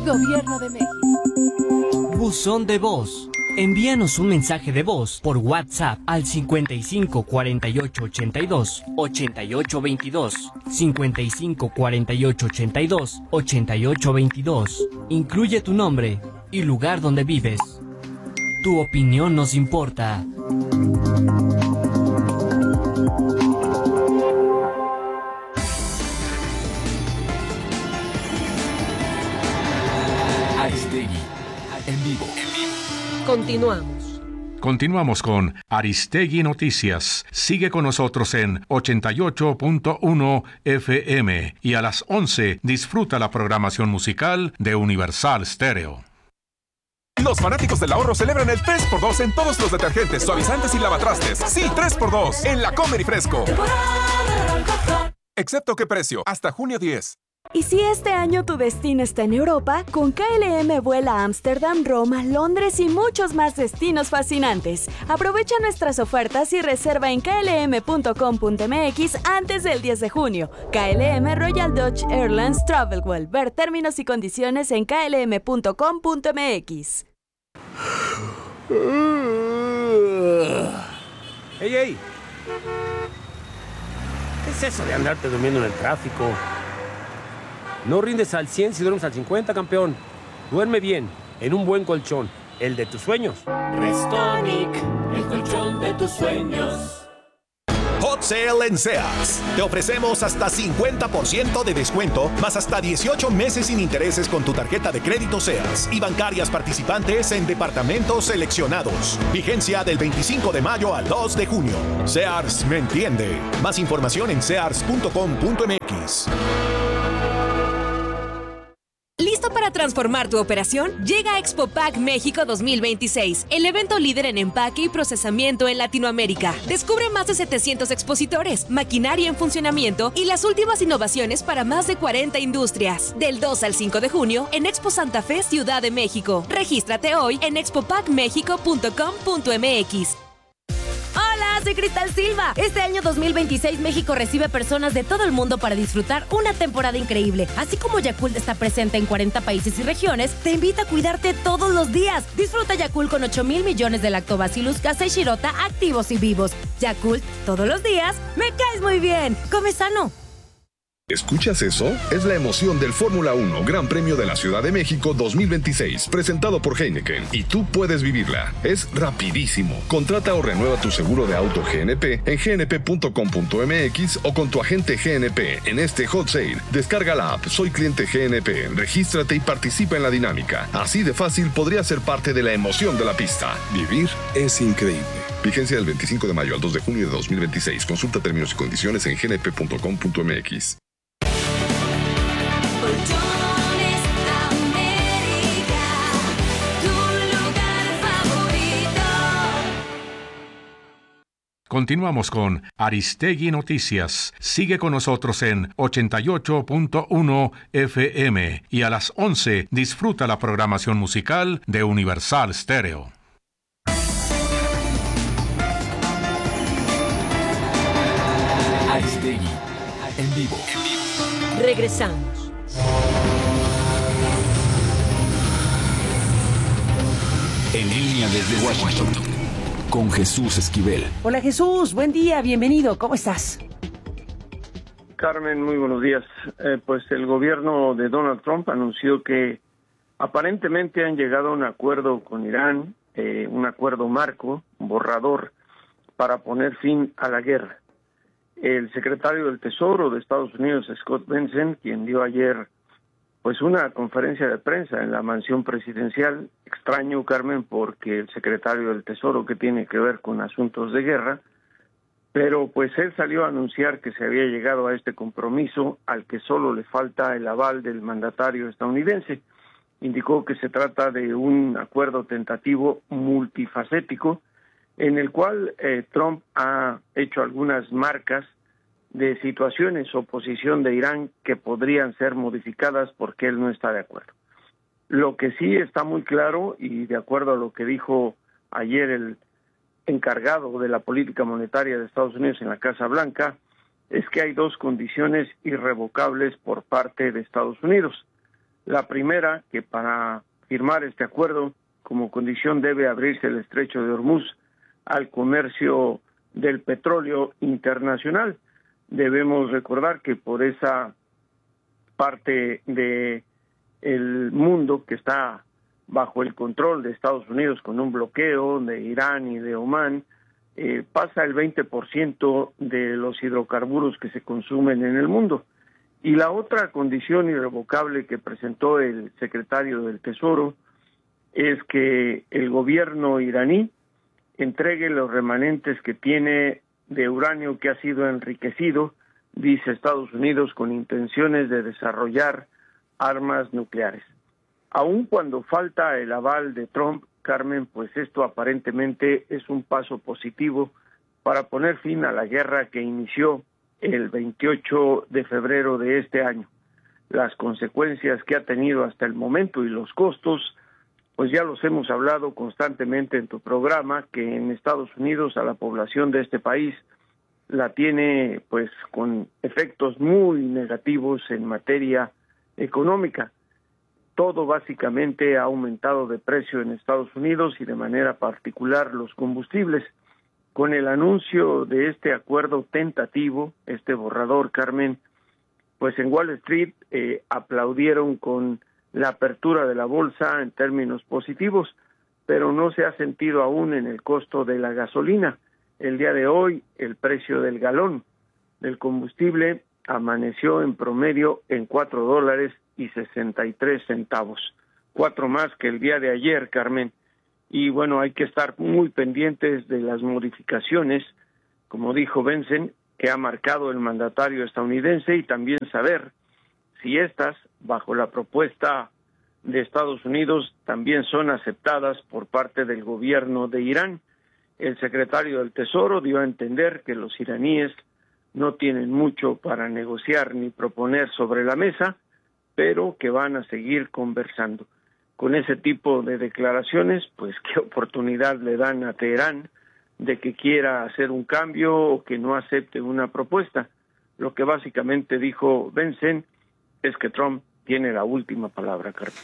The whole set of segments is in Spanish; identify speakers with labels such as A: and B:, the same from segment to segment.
A: Gobierno de México.
B: Buzón de voz. Envíanos un mensaje de voz por WhatsApp al 55 48 82 88 22, 55 48 82 88 22. Incluye tu nombre y lugar donde vives. Tu opinión nos importa.
C: Aristegui, en vivo.
D: Continuamos con Aristegui Noticias. Sigue con nosotros en 88.1 FM y a las 11 disfruta la programación musical de Universal Stereo.
E: Los fanáticos del ahorro celebran el 3x2 en todos los detergentes, suavizantes y lavatrastes. Sí, 3x2 en la Comer y Fresco. Excepto qué precio, hasta junio 10.
F: Y si este año tu destino está en Europa, con KLM vuela a Ámsterdam, Roma, Londres y muchos más destinos fascinantes. Aprovecha nuestras ofertas y reserva en klm.com.mx antes del 10 de junio. KLM Royal Dutch Airlines Travelwell. Ver términos y condiciones en klm.com.mx.
G: ¡Ey! ¿Qué es eso de andarte durmiendo en el tráfico? No rindes al 100 si duermes al 50, campeón. Duerme bien, en un buen colchón, el de tus sueños.
H: Restonic, el colchón de tus sueños.
I: Hot Sale en Sears. Te ofrecemos hasta 50% de descuento, más hasta 18 meses sin intereses con tu tarjeta de crédito Sears y bancarias participantes en departamentos seleccionados. Vigencia del 25 de mayo al 2 de junio. Sears me entiende. Más información en sears.com.mx.
J: ¿Listo para transformar tu operación? Llega Expo Pack México 2026, el evento líder en empaque y procesamiento en Latinoamérica. Descubre más de 700 expositores, maquinaria en funcionamiento y las últimas innovaciones para más de 40 industrias. Del 2 al 5 de junio en Expo Santa Fe, Ciudad de México. Regístrate hoy en expopackmexico.com.mx.
K: Hola, soy Cristal Silva. Este año 2026 México recibe personas de todo el mundo para disfrutar una temporada increíble. Así como Yakult está presente en 40 países y regiones, te invita a cuidarte todos los días. Disfruta Yakult con 8,000 millones de lactobacillus casei shirota activos y vivos. Yakult, todos los días, me caes muy bien. Come sano.
L: ¿Escuchas eso? Es la emoción del Fórmula 1 Gran Premio de la Ciudad de México 2026, presentado por Heineken, y tú puedes vivirla. Es rapidísimo. Contrata o renueva tu seguro de auto GNP en gnp.com.mx o con tu agente GNP en este Hot Sale. Descarga la app Soy Cliente GNP, regístrate y participa en la dinámica. Así de fácil podría ser parte de la emoción de la pista. Vivir es increíble. Vigencia del 25 de mayo al 2 de junio de 2026. Consulta términos y condiciones en gnp.com.mx.
D: Continuamos con Aristegui Noticias. Sigue con nosotros en 88.1 FM y a las 11 disfruta la programación musical de Universal Stereo.
C: Aristegui, en vivo.
K: Regresamos.
C: En línea desde Washington, con Jesús Esquivel.
M: Hola Jesús, buen día, bienvenido, ¿cómo estás?
N: Carmen, muy buenos días. Pues el gobierno de Donald Trump anunció que aparentemente han llegado a un acuerdo con Irán, un acuerdo marco, borrador, para poner fin a la guerra. El secretario del Tesoro de Estados Unidos, Scott Bessent, quien dio ayer pues una conferencia de prensa en la mansión presidencial, extraño, Carmen, porque el secretario del Tesoro, que tiene que ver con asuntos de guerra, pero pues él salió a anunciar que se había llegado a este compromiso al que solo le falta el aval del mandatario estadounidense. Indicó que se trata de un acuerdo tentativo multifacético en el cual Trump ha hecho algunas marcas de situaciones o posición de Irán que podrían ser modificadas porque él no está de acuerdo. Lo que sí está muy claro, y de acuerdo a lo que dijo ayer el encargado de la política monetaria de Estados Unidos en la Casa Blanca, es que hay dos condiciones irrevocables por parte de Estados Unidos. La primera, que para firmar este acuerdo, como condición debe abrirse el estrecho de Hormuz al comercio del petróleo internacional. Debemos recordar que por esa parte de el mundo que está bajo el control de Estados Unidos con un bloqueo de Irán y de Omán, pasa el 20% de los hidrocarburos que se consumen en el mundo. Y la otra condición irrevocable que presentó el secretario del Tesoro es que el gobierno iraní entregue los remanentes que tiene de uranio que ha sido enriquecido, dice Estados Unidos, con intenciones de desarrollar armas nucleares. Aun cuando falta el aval de Trump, Carmen, pues esto aparentemente es un paso positivo para poner fin a la guerra que inició el 28 de febrero de este año. Las consecuencias que ha tenido hasta el momento y los costos, pues ya los hemos hablado constantemente en tu programa, que en Estados Unidos a la población de este país la tiene pues con efectos muy negativos en materia económica. Todo básicamente ha aumentado de precio en Estados Unidos y de manera particular los combustibles. Con el anuncio de este acuerdo tentativo, este borrador, Carmen, pues en Wall Street aplaudieron con la apertura de la bolsa en términos positivos, pero no se ha sentido aún en el costo de la gasolina. El día de hoy, el precio del galón del combustible amaneció en promedio en $4.63, 4 más que el día de ayer, Carmen. Y bueno, hay que estar muy pendientes de las modificaciones, como dijo Bentsen, que ha marcado el mandatario estadounidense, y también saber si estas, bajo la propuesta de Estados Unidos, también son aceptadas por parte del gobierno de Irán. El secretario del Tesoro dio a entender que los iraníes no tienen mucho para negociar ni proponer sobre la mesa, pero que van a seguir conversando. Con ese tipo de declaraciones, pues qué oportunidad le dan a Teherán de que quiera hacer un cambio o que no acepte una propuesta. Lo que básicamente dijo Bentsen es que Trump tiene la última palabra, Carmen.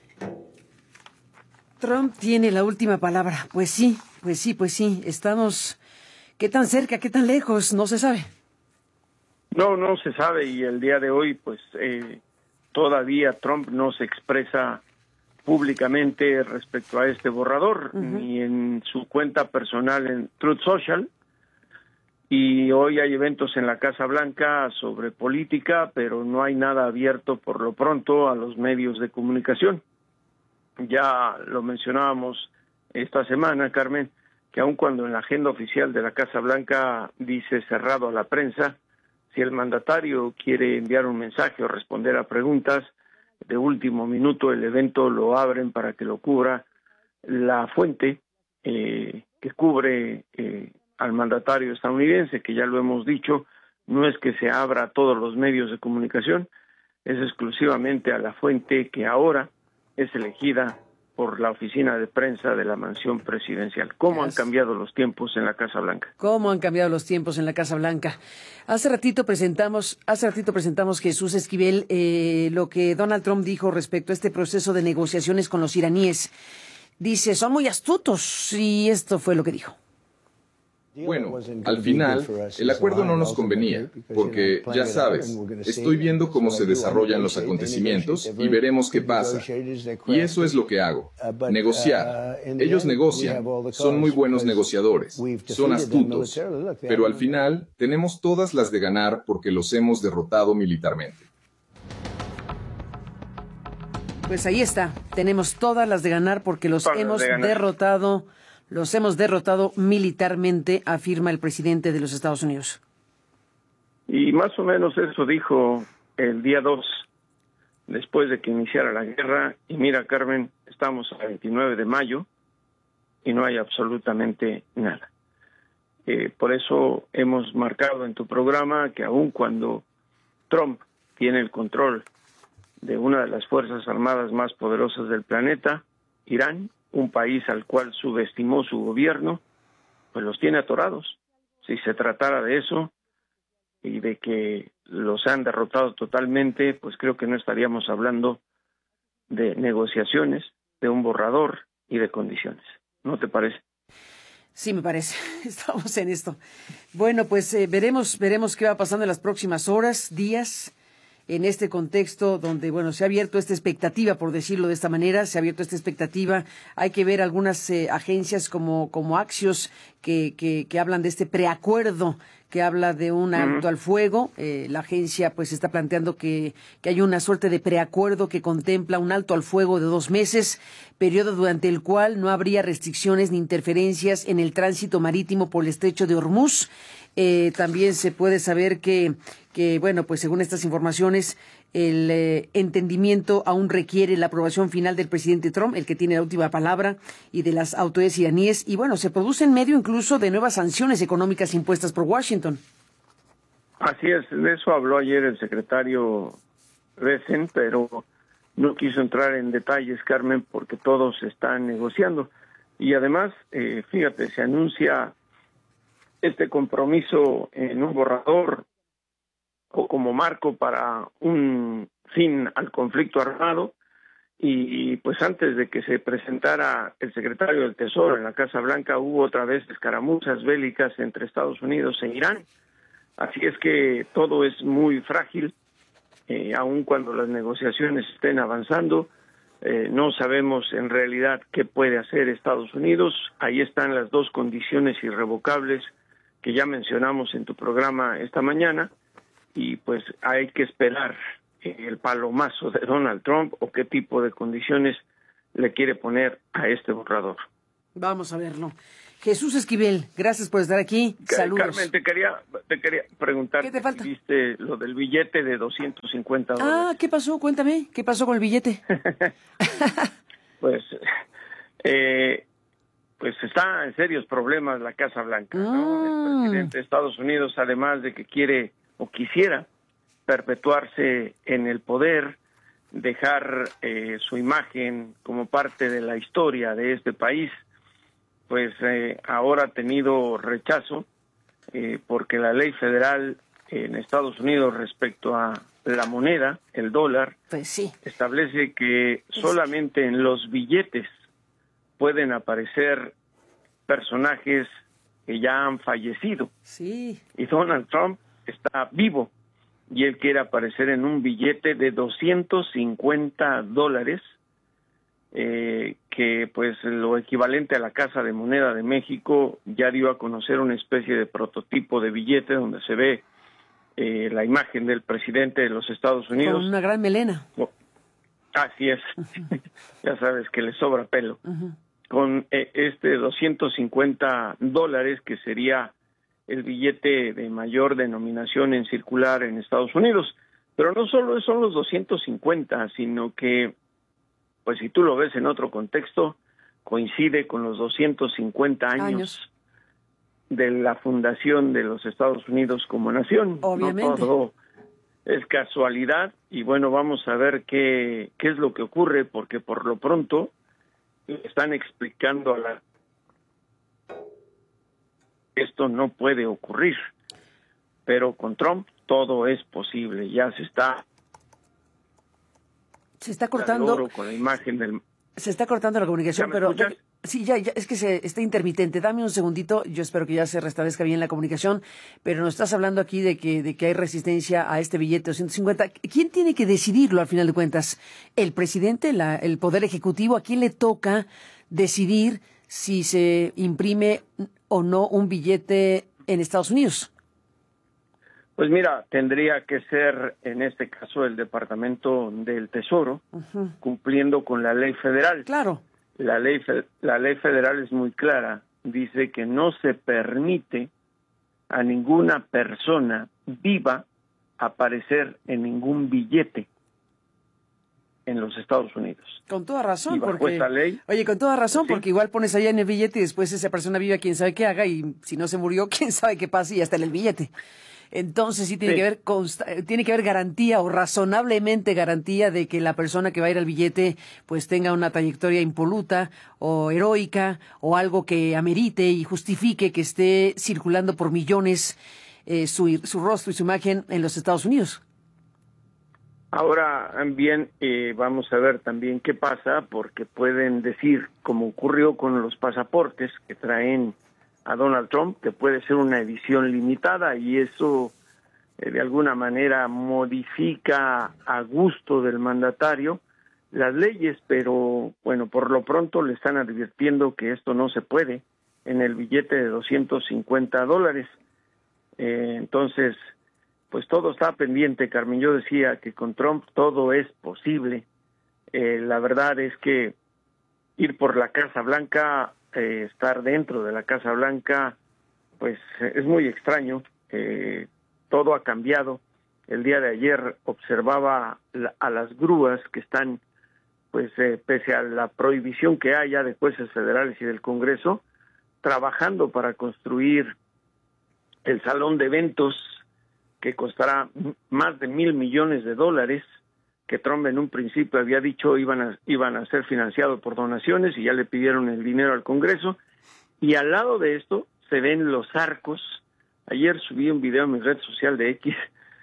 M: Trump tiene la última palabra. Pues sí. Estamos, ¿qué tan cerca, qué tan lejos? No se sabe.
N: No se sabe, y el día de hoy, pues todavía Trump no se expresa públicamente respecto a este borrador, ni en su cuenta personal en Truth Social, y hoy hay eventos en la Casa Blanca sobre política, pero no hay nada abierto por lo pronto a los medios de comunicación. Ya lo mencionábamos esta semana, Carmen, que aun cuando en la agenda oficial de la Casa Blanca dice cerrado a la prensa, si el mandatario quiere enviar un mensaje o responder a preguntas, de último minuto el evento lo abren para que lo cubra la fuente que cubre al mandatario estadounidense, que ya lo hemos dicho, no es que se abra a todos los medios de comunicación, es exclusivamente a la fuente que ahora es elegida por la oficina de prensa de la mansión presidencial. ¿Cómo han cambiado los tiempos en la Casa Blanca?
M: ¿Cómo han cambiado los tiempos en la Casa Blanca? Hace ratito presentamos Jesús Esquivel, lo que Donald Trump dijo respecto a este proceso de negociaciones con los iraníes. Dice, son muy astutos, y esto fue lo que dijo.
O: Bueno, al final, el acuerdo no nos convenía, porque, ya sabes, estoy viendo cómo se desarrollan los acontecimientos y veremos qué pasa. Y eso es lo que hago, negociar. Ellos negocian, son muy buenos negociadores, son astutos, pero al final tenemos todas las de ganar porque los hemos derrotado militarmente.
M: Pues ahí está, tenemos todas las de ganar porque los hemos derrotado. Los hemos derrotado militarmente, afirma el presidente de los Estados Unidos.
N: Y más o menos eso dijo el día 2, después de que iniciara la guerra. Y mira, Carmen, estamos a 29 de mayo y no hay absolutamente nada. Por eso hemos marcado en tu programa que aun cuando Trump tiene el control de una de las fuerzas armadas más poderosas del planeta, Irán, un país al cual subestimó su gobierno, pues los tiene atorados. Si se tratara de eso y de que los han derrotado totalmente, pues creo que no estaríamos hablando de negociaciones, de un borrador y de condiciones. ¿No te parece?
M: Sí, me parece. Estamos en esto. Bueno, pues veremos qué va pasando en las próximas horas, días, en este contexto donde, bueno, se ha abierto esta expectativa, por decirlo de esta manera, se ha abierto esta expectativa. Hay que ver algunas agencias como Axios que hablan de este preacuerdo, que habla de un alto al fuego. La agencia pues está planteando que hay una suerte de preacuerdo que contempla un alto al fuego de 2 meses, periodo durante el cual no habría restricciones ni interferencias en el tránsito marítimo por el estrecho de Hormuz. También se puede saber que bueno, pues según estas informaciones, el entendimiento aún requiere la aprobación final del presidente Trump, el que tiene la última palabra, y de las autoridades iraníes. Y bueno, se produce en medio incluso de nuevas sanciones económicas impuestas por Washington.
N: Así es, de eso habló ayer el secretario Bessent, pero no quiso entrar en detalles, Carmen, porque todos están negociando. Y además, fíjate, se anuncia este compromiso en un borrador o como marco para un fin al conflicto armado, y pues antes de que se presentara el secretario del Tesoro en la Casa Blanca hubo otra vez escaramuzas bélicas entre Estados Unidos e Irán. Así es que todo es muy frágil, aun cuando las negociaciones estén avanzando. No sabemos en realidad qué puede hacer Estados Unidos. Ahí están las 2 condiciones irrevocables que ya mencionamos en tu programa esta mañana, y pues hay que esperar el palomazo de Donald Trump o qué tipo de condiciones le quiere poner a este borrador.
M: Vamos a verlo. Jesús Esquivel, gracias por estar aquí. Saludos.
N: Carmen, te quería preguntar.
M: ¿Qué te falta?
N: ¿Viste lo del billete de $250?
M: ¿Qué pasó? Cuéntame, ¿qué pasó con el billete?
N: Pues está en serios problemas la Casa Blanca, ¿no? El presidente de Estados Unidos, además de que quiere o quisiera perpetuarse en el poder, dejar su imagen como parte de la historia de este país, pues ahora ha tenido rechazo porque la ley federal en Estados Unidos respecto a la moneda, el dólar,
M: pues sí,
N: establece que solamente en los billetes pueden aparecer personajes que ya han fallecido.
M: Sí.
N: Y Donald Trump está vivo y él quiere aparecer en un billete de $250, que pues lo equivalente a la Casa de Moneda de México ya dio a conocer una especie de prototipo de billete donde se ve la imagen del presidente de los Estados Unidos.
M: Con una gran melena.
N: Así es. Ya sabes que le sobra pelo. Con este $250, que sería el billete de mayor denominación en circular en Estados Unidos. Pero no solo son los 250, sino que, pues si tú lo ves en otro contexto, coincide con los 250 años de la fundación de los Estados Unidos como nación.
M: Obviamente.
N: No todo es casualidad, y bueno, vamos a ver qué es lo que ocurre, porque por lo pronto están explicando a la esto no puede ocurrir, pero con Trump todo es posible. Ya se está
M: cortando
N: con la imagen del...
M: Se está cortando la comunicación, pero sí, ya es que está intermitente. Dame un segundito, yo espero que ya se restablezca bien la comunicación, pero nos estás hablando aquí de que hay resistencia a este billete de 250. ¿Quién tiene que decidirlo al final de cuentas? ¿El presidente, el Poder Ejecutivo? ¿A quién le toca decidir si se imprime o no un billete en Estados Unidos?
N: Pues mira, tendría que ser en este caso el Departamento del Tesoro, cumpliendo con la ley federal.
M: Claro.
N: La ley federal es muy clara, dice que no se permite a ninguna persona viva aparecer en ningún billete en los Estados Unidos.
M: Con toda razón,
N: y bajo
M: porque
N: esta ley,
M: oye, con toda razón, porque igual pones allá en el billete y después esa persona viva, quién sabe qué haga, y si no se murió, quién sabe qué pasa y hasta en el billete. Entonces sí tiene que haber garantía o razonablemente garantía de que la persona que va a ir al billete pues tenga una trayectoria impoluta o heroica o algo que amerite y justifique que esté circulando por millones su rostro y su imagen en los Estados Unidos.
N: Ahora bien, vamos a ver también qué pasa, porque pueden decir, como ocurrió con los pasaportes que traen a Donald Trump, que puede ser una edición limitada, y eso de alguna manera modifica a gusto del mandatario las leyes, pero bueno, por lo pronto le están advirtiendo que esto no se puede en el billete de $250. Entonces, pues todo está pendiente, Carmen. Yo decía que con Trump todo es posible. La verdad es que ir por la Casa Blanca, estar dentro de la Casa Blanca, pues es muy extraño. Todo ha cambiado. El día de ayer observaba a las grúas que están, pues pese a la prohibición que haya de jueces federales y del Congreso, trabajando para construir el salón de eventos que costará más de $1,000 millones, que Trump en un principio había dicho iban a ser financiados por donaciones, y ya le pidieron el dinero al Congreso. Y al lado de esto se ven los arcos. Ayer subí un video en mi red social de X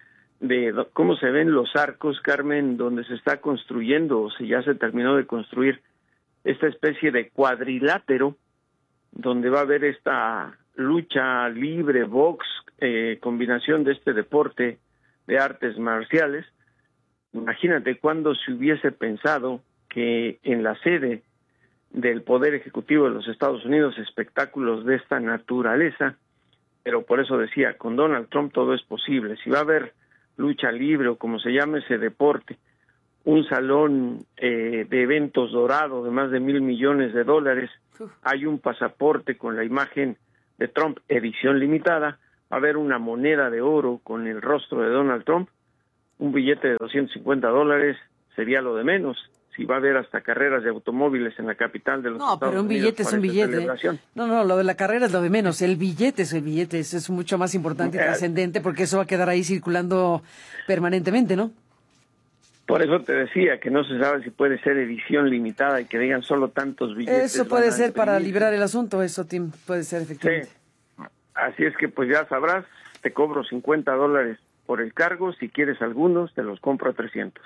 N: de cómo se ven los arcos, Carmen, donde se está construyendo, o si ya se terminó de construir, esta especie de cuadrilátero donde va a haber esta lucha libre, box, combinación de este deporte de artes marciales. Imagínate cuando se hubiese pensado que en la sede del Poder Ejecutivo de los Estados Unidos espectáculos de esta naturaleza, pero por eso decía, con Donald Trump todo es posible. Si va a haber lucha libre o como se llame ese deporte, un salón de eventos dorado de más de $1,000 millones, hay un pasaporte con la imagen de Trump, edición limitada, va a haber una moneda de oro con el rostro de Donald Trump, un billete de $250 sería lo de menos. Si va a haber hasta carreras de automóviles en la capital de los Estados Unidos. No, pero un billete es un billete.
M: No, lo de la carrera es lo de menos. El billete es el billete. Eso es mucho más importante y trascendente, porque eso va a quedar ahí circulando permanentemente, ¿no?
N: Por eso te decía que no se sabe si puede ser edición limitada y que digan solo tantos billetes.
M: Eso puede ser para librar el asunto, eso, Tim, puede ser efectivamente.
N: Sí. Así es que pues ya sabrás, te cobro $50 por el cargo. Si quieres algunos, te los compro a 300.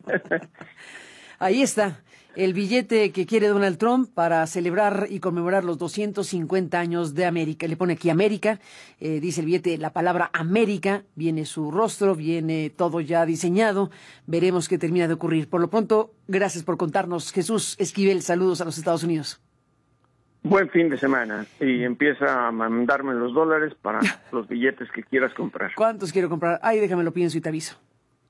M: Ahí está, el billete que quiere Donald Trump para celebrar y conmemorar los 250 años de América. Le pone aquí América, dice el billete, la palabra América, viene su rostro, viene todo ya diseñado. Veremos qué termina de ocurrir. Por lo pronto, gracias por contarnos. Jesús Esquivel, saludos a los Estados Unidos.
N: Buen fin de semana, y empieza a mandarme los dólares para los billetes que quieras comprar.
M: ¿Cuántos quiero comprar? Ay, déjame lo pienso y te aviso.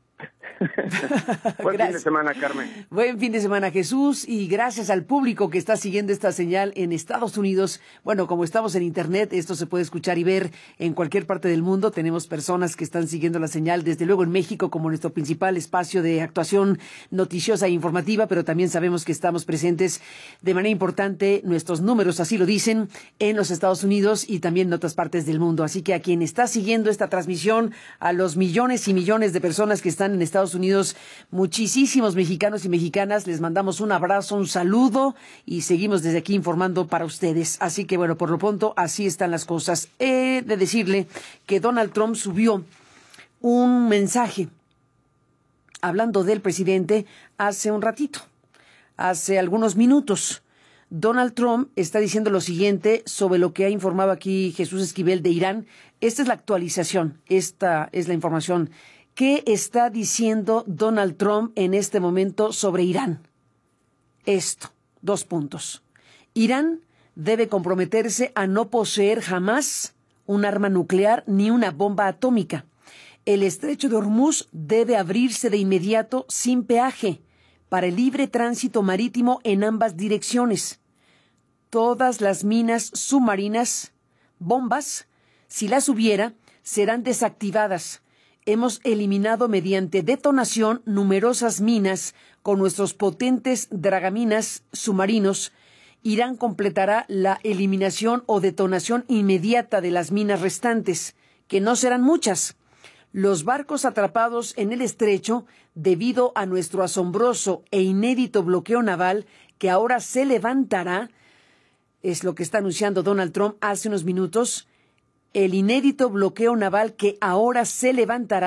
N: Buen fin de semana, Carmen.
M: Buen fin de semana, Jesús, y gracias al público que está siguiendo esta señal en Estados Unidos. Bueno, como estamos en Internet, esto se puede escuchar y ver en cualquier parte del mundo. Tenemos personas que están siguiendo la señal, desde luego en México, como nuestro principal espacio de actuación noticiosa e informativa, pero también sabemos que estamos presentes de manera importante, nuestros números así lo dicen, en los Estados Unidos y también en otras partes del mundo. Así que a quien está siguiendo esta transmisión, a los millones y millones de personas que están en Estados Unidos, muchísimos mexicanos y mexicanas, les mandamos un abrazo, un saludo, y seguimos desde aquí informando para ustedes. Así que bueno, por lo pronto así están las cosas. He de decirle que Donald Trump subió un mensaje hablando del presidente hace un ratito, hace algunos minutos. Donald Trump está diciendo lo siguiente sobre lo que ha informado aquí Jesús Esquivel de Irán. Esta es la actualización, esta es la información. ¿Qué está diciendo Donald Trump en este momento sobre Irán? Esto, 2 puntos. Irán debe comprometerse a no poseer jamás un arma nuclear ni una bomba atómica. El estrecho de Hormuz debe abrirse de inmediato sin peaje para el libre tránsito marítimo en ambas direcciones. Todas las minas submarinas, bombas, si las hubiera, serán desactivadas. Hemos eliminado mediante detonación numerosas minas con nuestros potentes dragaminas submarinos. Irán completará la eliminación o detonación inmediata de las minas restantes, que no serán muchas. Los barcos atrapados en el estrecho, debido a nuestro asombroso e inédito bloqueo naval, que ahora se levantará, es lo que está anunciando Donald Trump hace unos minutos, el inédito bloqueo naval que ahora se levantará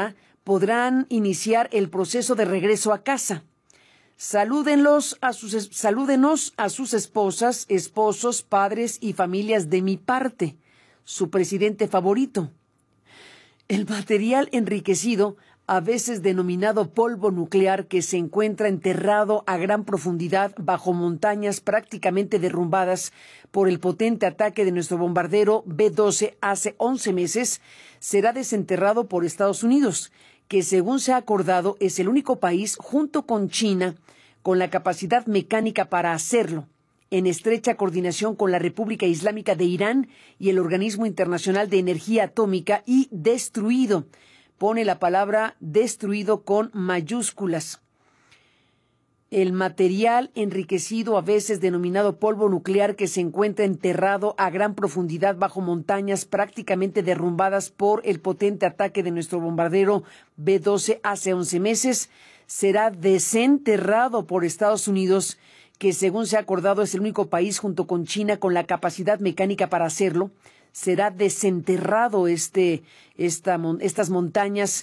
M: podrán iniciar el proceso de regreso a casa. Salúdenos a sus esposas, esposos, padres y familias de mi parte, su presidente favorito. El material enriquecido, a veces denominado polvo nuclear, que se encuentra enterrado a gran profundidad bajo montañas prácticamente derrumbadas por el potente ataque de nuestro bombardero B-12 hace 11 meses, será desenterrado por Estados Unidos, que según se ha acordado es el único país, junto con China, con la capacidad mecánica para hacerlo, en estrecha coordinación con la República Islámica de Irán y el Organismo Internacional de Energía Atómica, y destruido. Pone la palabra destruido con mayúsculas. El material enriquecido, a veces denominado polvo nuclear, que se encuentra enterrado a gran profundidad bajo montañas prácticamente derrumbadas por el potente ataque de nuestro bombardero B-12 hace 11 meses, será desenterrado por Estados Unidos, que según se ha acordado es el único país junto con China con la capacidad mecánica para hacerlo. Será desenterrado estas montañas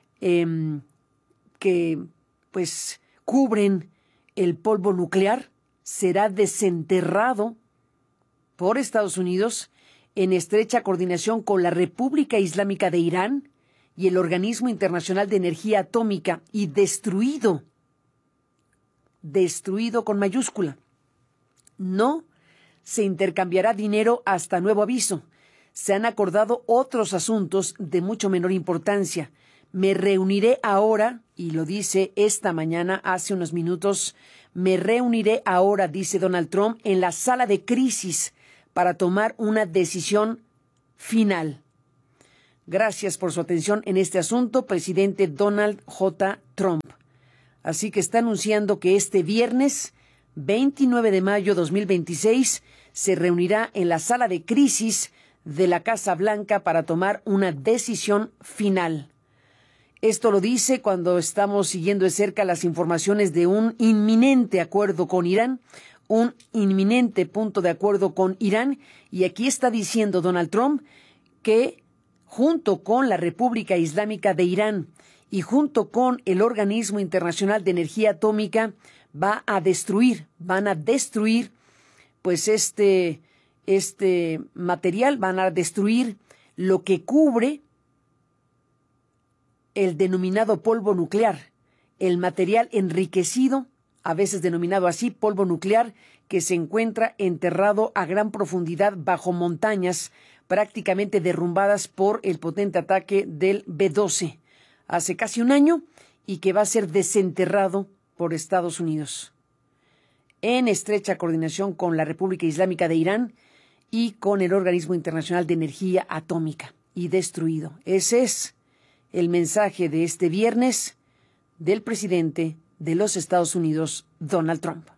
M: que pues cubren el polvo nuclear. Será desenterrado por Estados Unidos en estrecha coordinación con la República Islámica de Irán y el Organismo Internacional de Energía Atómica, y destruido con mayúscula. No se intercambiará dinero hasta nuevo aviso. Se han acordado otros asuntos de mucho menor importancia. Me reuniré ahora, y lo dice esta mañana, hace unos minutos, me reuniré ahora, dice Donald Trump, en la sala de crisis para tomar una decisión final. Gracias por su atención en este asunto, presidente Donald J. Trump. Así que está anunciando que este viernes, 29 de mayo de 2026, se reunirá en la sala de crisis de la Casa Blanca para tomar una decisión final. Esto lo dice cuando estamos siguiendo de cerca las informaciones de un inminente acuerdo con Irán, un inminente punto de acuerdo con Irán, y aquí está diciendo Donald Trump que junto con la República Islámica de Irán y junto con el Organismo Internacional de Energía Atómica van a destruir pues este material, van a destruir lo que cubre el denominado polvo nuclear, el material enriquecido, a veces denominado así polvo nuclear, que se encuentra enterrado a gran profundidad bajo montañas prácticamente derrumbadas por el potente ataque del B-12 hace casi un año, y que va a ser desenterrado por Estados Unidos en estrecha coordinación con la República Islámica de Irán y con el Organismo Internacional de Energía Atómica, y destruido. Ese es el mensaje de este viernes del presidente de los Estados Unidos, Donald Trump.